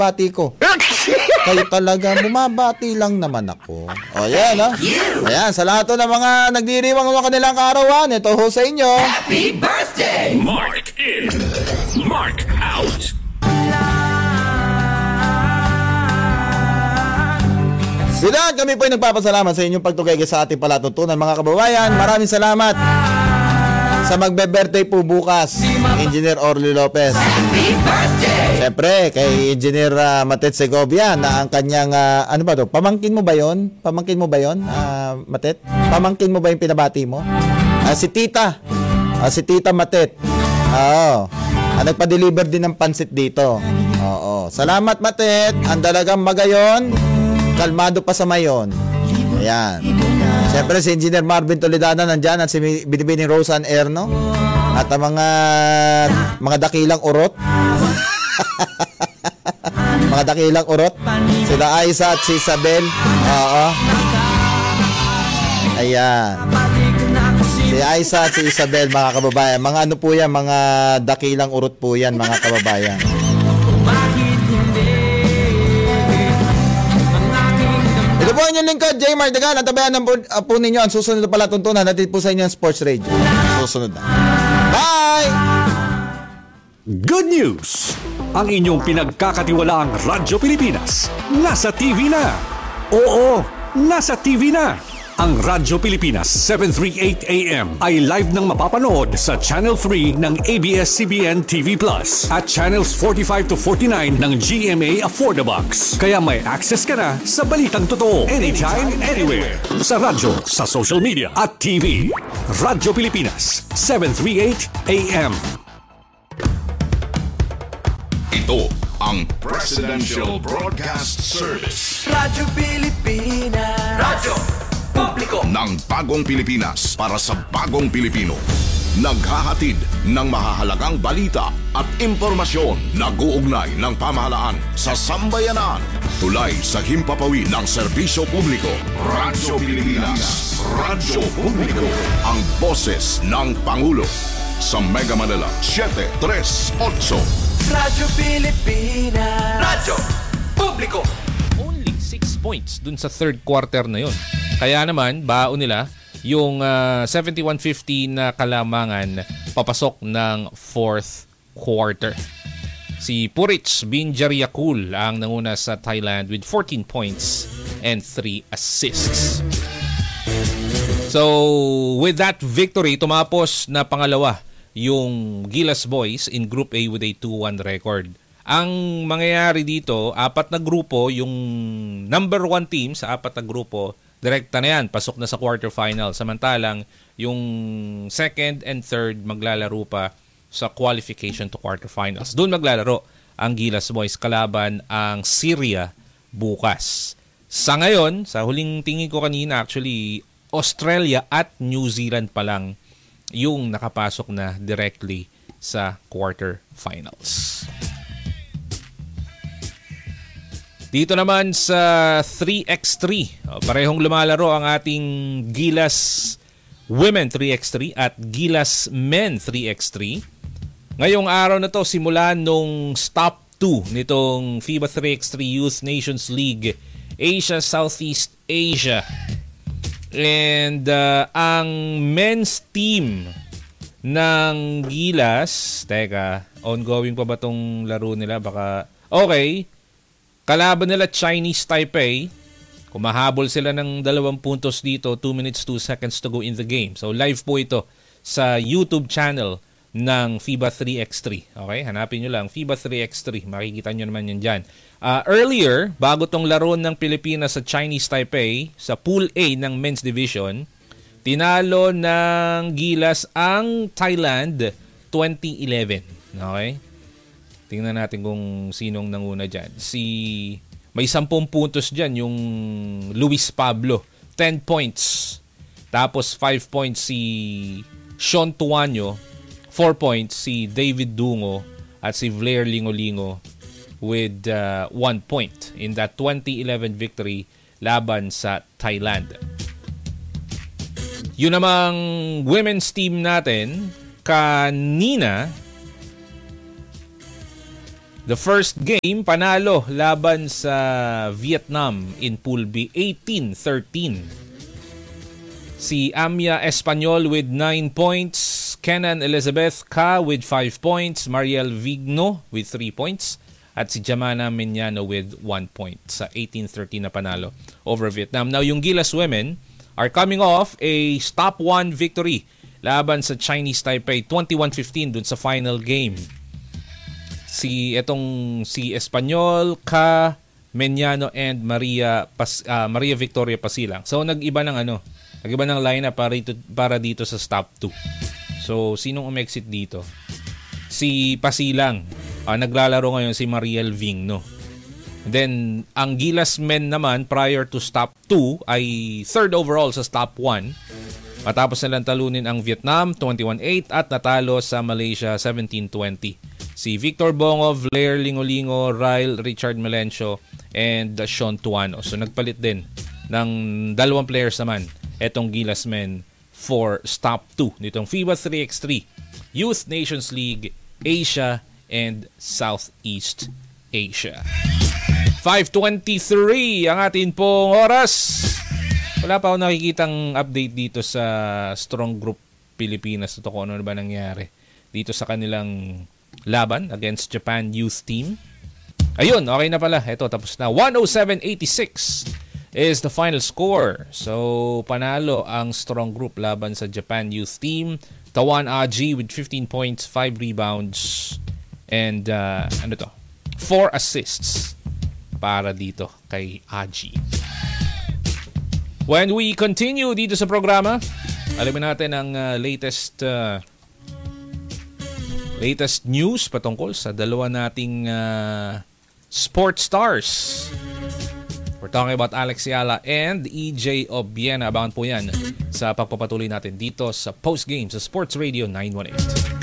pati ko. Kayo talaga, bumabati lang naman ako. O yan, ha? Ayan, sa lahat ng mga nagdiriwang ng kanilang kaarawan, ito ho sa inyo. Happy birthday! Mark in, Mark out. Silang kami po ay nagpapasalamat sa inyong pagtugay sa ating palatuntunan, mga kababayan. Maraming salamat sa magbe-birthday po bukas, Engineer Orly Lopez. Happy birthday! Siyempre, kay Engineer Matet Segovia na ang kanyang, ano ba to? Pamangkin mo ba yon? Matet? Pamangkin mo ba yung pinabati mo? Si Tita. Si Tita Matet. Oo. Nagpa-deliver din ng pansit dito. Oo. Salamat, Matet. Ang dalagang magayon. Kalmado pa sa mayon. Ayan. Siyempre, si Engineer Marvin Toledano nandyan at si Binibining Rosan Erno. At ang mga dakilang urot. Mga dakilang urot. Sila Aiza at si Isabel. Oo. Ayan. Si Aiza at si Isabel, mga kababayan. Mga ano po yan, mga dakilang urot po yan, mga kababayan. Ito po inyong lingkod, J. Mardagan. Ang tabayan ng po ninyo. Ang susunod na palatuntunan natin po sa inyo ang Sports Radio. Susunod na. Bye! Good news! Ang inyong pinagkakatiwalaang Radyo Pilipinas nasa TV na. Oo, nasa TV na. Ang Radyo Pilipinas 738 AM ay live nang mapapanood sa Channel 3 ng ABS-CBN TV Plus at Channels 45 to 49 ng GMA Affordabox. Kaya may access ka na sa balitang totoo anytime, anywhere. Sa radyo, sa social media at TV. Radyo Pilipinas 738 AM. Ito ang Presidential Broadcast Service. Radyo Pilipinas. Radyo Publiko ng bagong Pilipinas para sa bagong Pilipino. Naghahatid ng mahahalagang balita at impormasyon na guugnay ng pamahalaan sa sambayanan. Tulay sa himpapawid ng serbisyo publiko. Radyo Pilipinas. Radyo Publiko. Ang boses ng Pangulo. Sa Mega Manila, 738. Radyo Pilipinas. Radyo Publiko. Only 6 points dun sa third quarter na yun. Kaya naman, baon nila yung 71-50 na kalamangan papasok ng fourth quarter. Si Purich Binjariakul ang nanguna sa Thailand with 14 points and 3 assists. So, with that victory, tumapos na pangalawa yung Gilas Boys in Group A with a 2-1 record. Ang mangyayari dito, 4 na grupo, yung number 1 team sa 4 na grupo, direkta na yan, pasok na sa quarterfinal. Samantalang, yung second and third maglalaro pa sa qualification to quarterfinals. Doon maglalaro ang Gilas Boys kalaban ang Syria bukas. Sa ngayon, sa huling tingin ko kanina, actually, Australia at New Zealand pa lang yung nakapasok na directly sa quarterfinals. Dito naman sa 3x3, parehong lumalaro ang ating Gilas Women 3x3 at Gilas Men 3x3. Ngayong araw na to, simula nung stop 2 nitong FIBA 3x3 Youth Nations League Asia Southeast Asia. And ang men's team ng Gilas, teka, ongoing pa ba tong laro nila? Baka, okay. Kalaban nila Chinese Taipei. Kumahabol sila ng 2 puntos dito. 2 minutes, 2 seconds to go in the game. So live po ito sa YouTube channel ng FIBA 3x3. Okay? Hanapin nyo lang FIBA 3x3. Makikita nyo naman yan dyan. Earlier, bago tong laro ng Pilipinas sa Chinese Taipei, sa Pool A ng Men's Division, tinalo ng Gilas ang Thailand 2011. Okay? Tingnan natin kung sinong nanguna dyan. May 10 puntos dyan yung Luis Pablo. 10 points. Tapos 5 points si Sean Tuanyo. 4 points si David Dungo. At si Blair Lingolingo with 1 point in that 2011 victory laban sa Thailand. Yun namang women's team natin kanina. The first game, panalo laban sa Vietnam in Pool B, 18-13. Si Amia Espanyol with 9 points, Kenan Elizabeth Ka with 5 points, Mariel Vigno with 3 points, at si Jamana Minyano with 1 point sa 18-13 na panalo over Vietnam. Now, yung Gilas women are coming off a stop 1 victory laban sa Chinese Taipei, 21-15 dun sa final game. Si Espanyol, Ka, Menyano, and Maria Victoria Pasilang. So nag-iba ng lineup para dito sa stop 2. So sinong umexit dito? Si Pasilang. Naglalaro ngayon si Mariel Vigno. Then ang Gilas men naman prior to stop 2 ay third overall sa stop 1. Matapos nilang talunin ang Vietnam 21-8 at natalo sa Malaysia 17-20. Si Victor Bongov, Blair Lingolingo, Ryle Richard Melencio, and Sean Tuano. So nagpalit din ng 2 players naman etong Gilas men for stop 2 nitong FIBA 3x3 Youth Nations League Asia and Southeast Asia. 5:23 ang atin pong oras. Wala pa ako nakikitang update dito sa Strong Group Pilipinas. Ito kung ano ba nangyari dito sa kanilang laban against Japan Youth Team. Ayun, okay na pala. Ito, tapos na. 107-86 is the final score. So, panalo ang Strong Group laban sa Japan Youth Team. Tawan Aji with 15 points, 5 rebounds, and 4 assists para dito kay Aji. When we continue dito sa programa, alamin natin ang latest news patungkol sa dalawa nating sports stars. We're talking about Alex Ayala and EJ Obiena. Abangan po yan sa pagpapatuloy natin dito sa Postgame sa Sports Radio 918.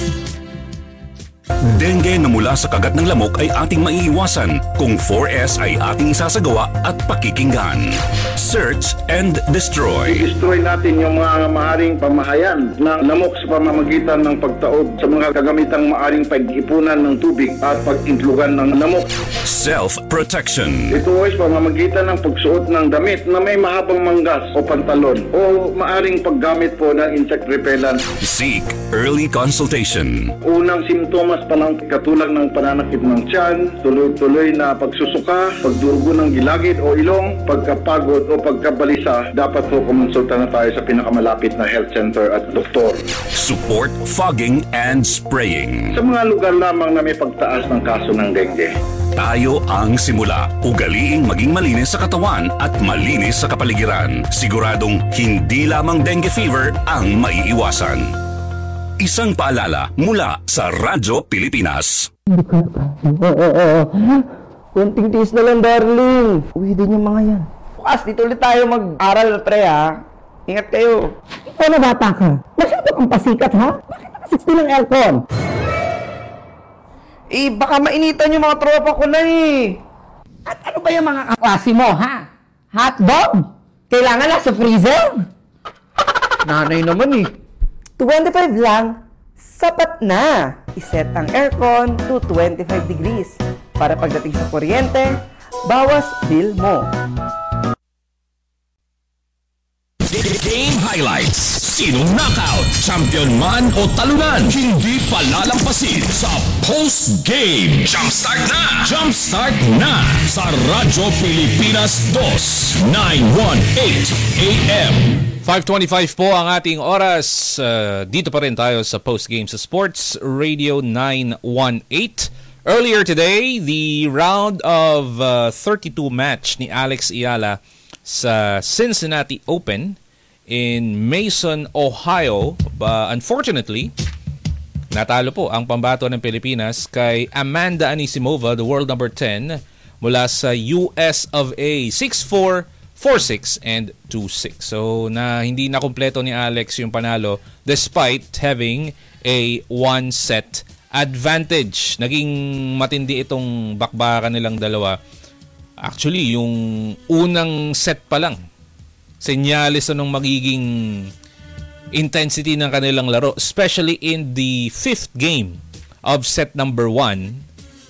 Dengue na mula sa kagat ng lamok ay ating maiiwasan kung 4S ay ating sasagawa at pakikinggan. Search and destroy. I-destroy natin yung mga maaring pamahayan ng lamok sa pamamagitan ng pagtaob sa mga kagamitang maaring pag-ipunan ng tubig at pag-intlugan ng lamok. Self-protection. Ito ay pamamagitan ng pagsuot ng damit na may mahabang manggas o pantalon o maaring paggamit po ng insect repellent. Seek early consultation. Unang simptomas pa lang katulad ng pananakit ng tiyan, tuloy-tuloy na pagsusuka, pagdurugo ng gilagid o ilong, pagkapagod o pagkabalisa, dapat po kumonsulta na tayo sa pinakamalapit na health center at doktor. Support fogging and spraying. Sa mga lugar lamang na may pagtaas ng kaso ng dengue. Tayo ang simula. Ugaliing maging malinis sa katawan at malinis sa kapaligiran. Siguradong hindi lamang dengue fever ang maiiwasan. Isang paalala mula sa Radyo Pilipinas. Kunting tiis na lang, darling. Uwi din yung mga yan. Bukas, dito ulit tayo mag-aral, pre, ha? Ingat kayo. Ano, bata ka? Masyado kang pasikat, ha? Bakit naka-60 ng aircon? Baka mainitan yung mga tropa ko na, eh. At ano ba yung mga kaklase mo, ha? Hotdog? Kailangan nasa freezer? Nanay naman, eh. 25 lang, sapat na. Iset ang aircon to 25 degrees para pagdating sa kuryente, bawas bill mo. Game highlights. Sinong knockout? Champion man o talunan? Hindi palalampasin sa post-game. Jumpstart na! Jumpstart na! Sa Radyo Pilipinas 2, 918 AM. 5:25 po ang ating oras. Dito pa rin tayo sa postgame sa Sports Radio 918. Earlier today, the round of 32 match ni Alex Ayala sa Cincinnati Open in Mason, Ohio. Unfortunately, natalo po ang pambato ng Pilipinas kay Amanda Anisimova, the world number 10, mula sa US of A. 6-4, 4-6 and 2-6. So hindi na kumpleto ni Alex yung panalo despite having a one-set advantage. Naging matindi itong bakbakan nilang dalawa. Actually, yung unang set pa lang, senyalis nung magiging intensity ng kanilang laro, especially in the 5th game of set number 1.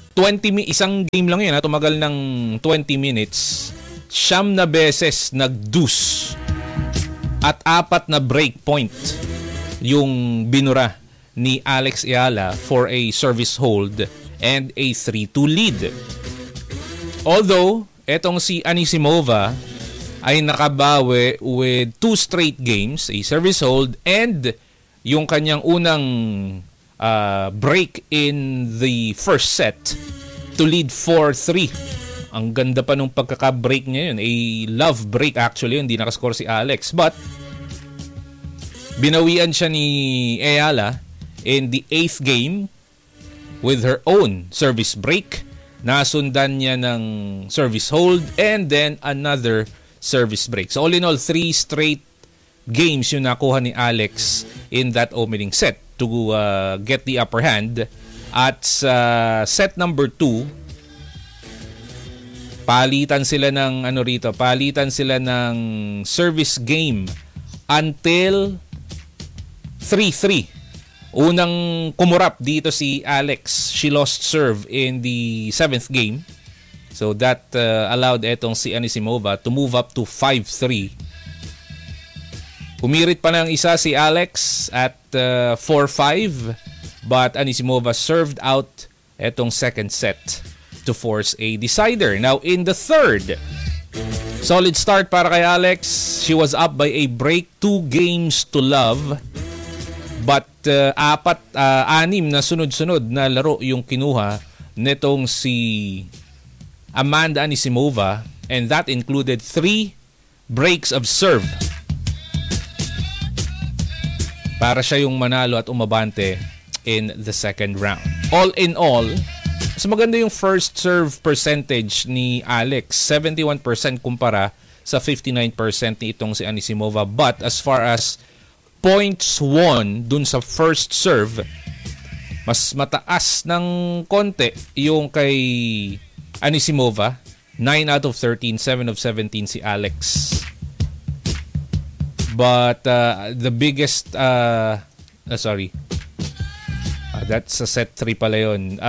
isang game lang yun, tumagal ng 20 minutes. 9 na beses nag-deuce at 4 na break point yung binura ni Alex Ayala for a service hold and a 3-2 lead. Although, etong si Anisimova ay nakabawi with 2 straight games, a service hold, and yung kanyang unang break in the first set to lead 4-3. Ang ganda pa nung pagkaka-break niya yun. A love break actually, hindi nakascore si Alex. But, binawian siya ni Ayala in the 8th game with her own service break. Nasundan niya ng service hold and then another service break. So all in all, 3 straight games yung nakuha ni Alex in that opening set to get the upper hand. At sa set number 2, palitan sila ng service game until 3-3. Unang kumurap dito si Alex. She lost serve in the 7th game. So that allowed etong si Anisimova to move up to 5-3. Pumirit pa ng isa si Alex at 4-5, but Anisimova served out etong second set to force a decider. Now in the third, solid start para kay Alex. She was up by a break, 2 games to love. But 6 na sunod-sunod na laro yung kinuha nitong si Amanda Anisimova, and that included 3 breaks of serve para siya yung manalo at umabante in the second round. All in all, mas maganda yung first serve percentage ni Alex, 71% kumpara sa 59% ni itong si Anisimova. But as far as points won dun sa first serve, mas mataas ng konti yung kay Anisimova. 9 out of 13, 7 of 17 si Alex. But the biggest that's a set 3 pala yun.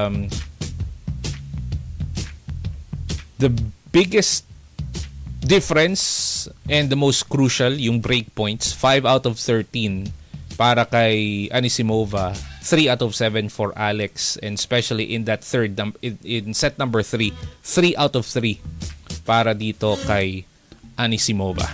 The biggest difference and the most crucial, yung break points, 5 out of 13 para kay Anisimova, 3 out of 7 for Alex, and especially in that third, in set number 3, 3 out of 3 para dito kay Anisimova.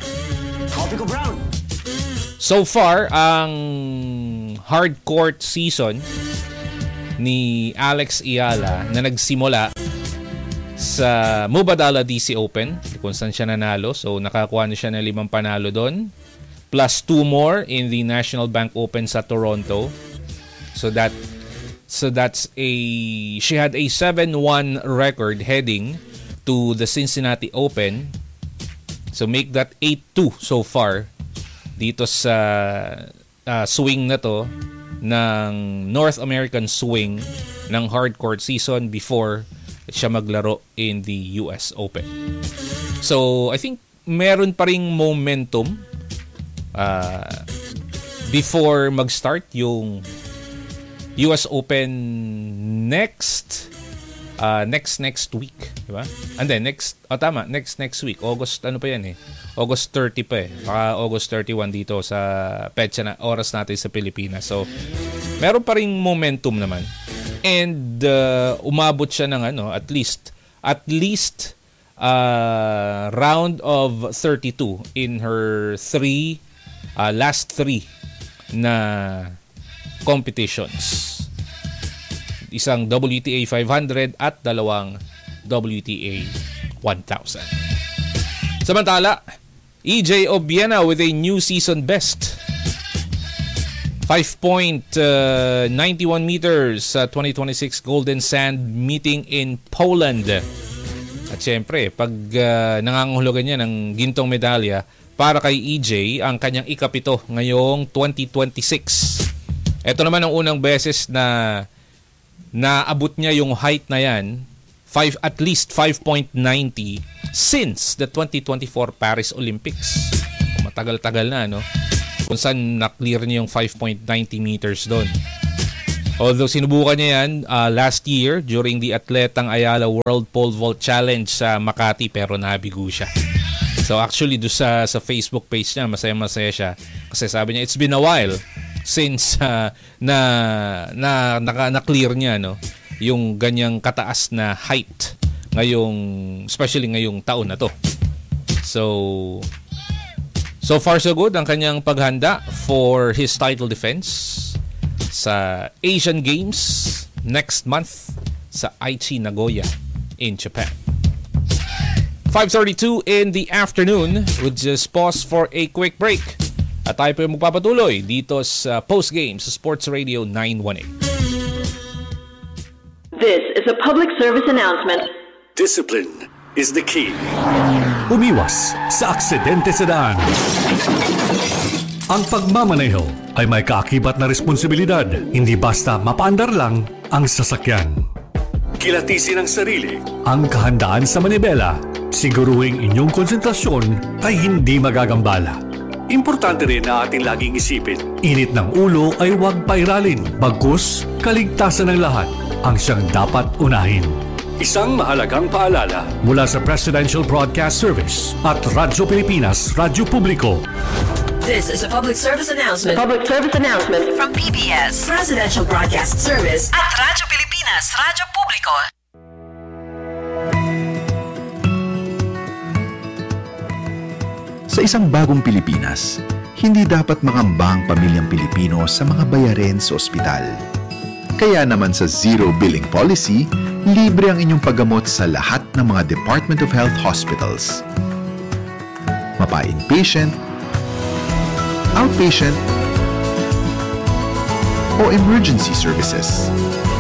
So far, ang hard court season ni Alex Ayala na nagsimula sa Mubadala DC Open, kung saan siya nanalo. So nakakuha na siya ng 5 panalo doon, plus 2 more in the National Bank Open sa Toronto. So that's she had a 7-1 record heading to the Cincinnati Open. So make that 8-2 so far dito sa swing na to ng North American swing ng hardcourt season before siya maglaro in the US Open. So I think meron pa ring momentum before mag-start yung US Open next week, di ba? And then next week, August August 30 pa eh. Baka August 31 dito sa petsa na oras natin sa Pilipinas. So meron pa ring momentum naman. And umabot siya ng at least round of 32 in her last 3 na competitions. Isang WTA 500 at 2 WTA 1000. Samantala, EJ Obiena with a new season best. 5.91 meters sa 2026 Golden Sand meeting in Poland. At syempre, pag nangangahulugan niya ng gintong medalya para kay EJ, ang kanyang ikapito ngayong 2026. Ito naman ang unang beses na naabot niya yung height na yan, at least 5.90 since the 2024 Paris Olympics. Matagal-tagal na, no? Kung saan na-clear niya yung 5.90 meters doon. Although sinubukan niya yan last year during the Atletang Ayala World Pole Vault Challenge sa Makati pero nabigo siya. So actually do sa Facebook page niya, masaya-masaya siya kasi sabi niya it's been a while since na-clear niya no yung ganyang kataas na height especially ngayong taon na to. So far so good ang kanyang paghanda for his title defense sa Asian Games next month sa Aichi, Nagoya in Japan. 5:32 in the afternoon. We'll just pause for a quick break. At tayo po yung magpapatuloy dito sa Postgame sa Sports Radio 918. This is a public service announcement. Discipline is the key. Umiwas sa aksidente sa daan. Ang pagmamaneho ay may kaakibat na responsibilidad. Hindi basta mapaandar lang ang sasakyan. Kilatisin ang sarili, ang kahandaan sa manibela. Siguruhing inyong konsentrasyon ay hindi magagambala. Importante rin na ating laging isipin, init ng ulo ay huwag pairalin. Bagkus, kaligtasan ng lahat ang siyang dapat unahin. Isang mahalagang paalala mula sa Presidential Broadcast Service at Radyo Pilipinas, Radyo Publiko. This is a public service announcement. Public service announcement. From PBS, Presidential Broadcast Service at Radyo Pilipinas, Radyo Publiko. Sa isang bagong Pilipinas, hindi dapat mangamba ang pamilyang Pilipino sa mga bayarin sa ospital. Kaya naman sa Zero Billing Policy, libre ang inyong paggamot sa lahat ng mga Department of Health hospitals. Mapa-inpatient, outpatient, o emergency services.